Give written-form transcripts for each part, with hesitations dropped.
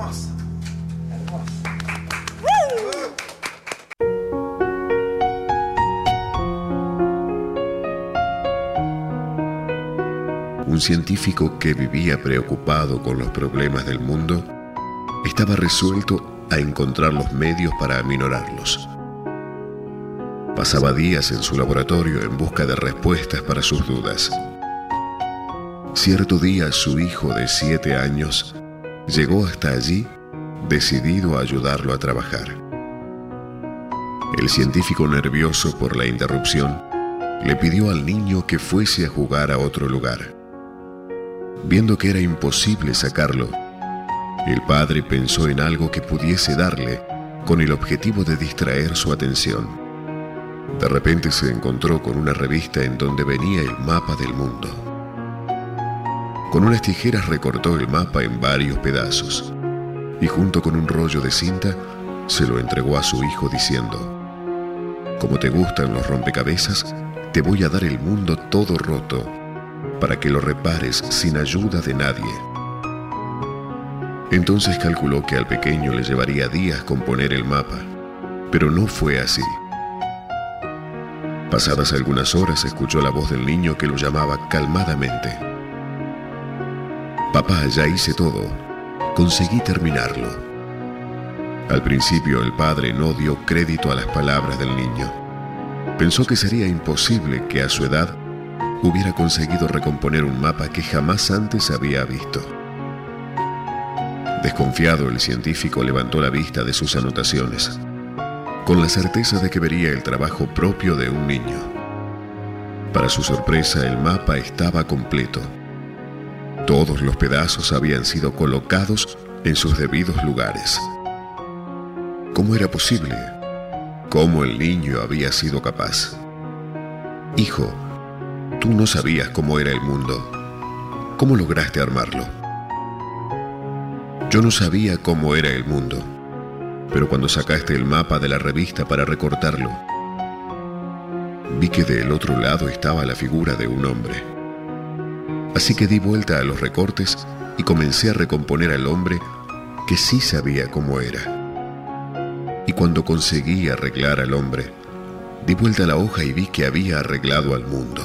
Hermoso. Hermoso. Un científico que vivía preocupado con los problemas del mundo estaba resuelto a encontrar los medios para aminorarlos. Pasaba días en su laboratorio en busca de respuestas para sus dudas. Cierto día su hijo de 7 años llegó hasta allí decidido a ayudarlo a trabajar. El científico, nervioso por la interrupción, le pidió al niño que fuese a jugar a otro lugar. Viendo que era imposible sacarlo, el padre pensó en algo que pudiese darle con el objetivo de distraer su atención. De repente se encontró con una revista en donde venía el mapa del mundo. Con unas tijeras recortó el mapa en varios pedazos y junto con un rollo de cinta se lo entregó a su hijo diciendo: «Como te gustan los rompecabezas, te voy a dar el mundo todo roto para que lo repares sin ayuda de nadie». Entonces calculó que al pequeño le llevaría días componer el mapa, pero no fue así. Pasadas algunas horas escuchó la voz del niño que lo llamaba calmadamente: «Papá, ya hice todo. Conseguí terminarlo». Al principio el padre no dio crédito a las palabras del niño. Pensó que sería imposible que a su edad hubiera conseguido recomponer un mapa que jamás antes había visto. Desconfiado, el científico levantó la vista de sus anotaciones, con la certeza de que vería el trabajo propio de un niño. Para su sorpresa, el mapa estaba completo. Todos los pedazos habían sido colocados en sus debidos lugares. ¿Cómo era posible? ¿Cómo el niño había sido capaz? «Hijo, tú no sabías cómo era el mundo. ¿Cómo lograste armarlo?» «Yo no sabía cómo era el mundo, pero cuando sacaste el mapa de la revista para recortarlo, vi que del otro lado estaba la figura de un hombre. Así que di vuelta a los recortes y comencé a recomponer al hombre que sí sabía cómo era. Y cuando conseguí arreglar al hombre, di vuelta a la hoja y vi que había arreglado al mundo».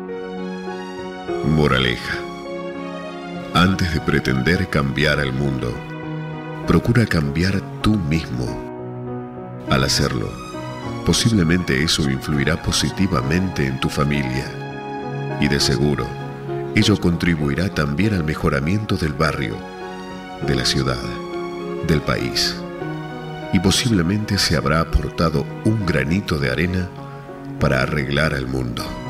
Moraleja: antes de pretender cambiar al mundo, procura cambiar tú mismo. Al hacerlo, posiblemente eso influirá positivamente en tu familia y de seguro ello contribuirá también al mejoramiento del barrio, de la ciudad, del país, y posiblemente se habrá aportado un granito de arena para arreglar al mundo.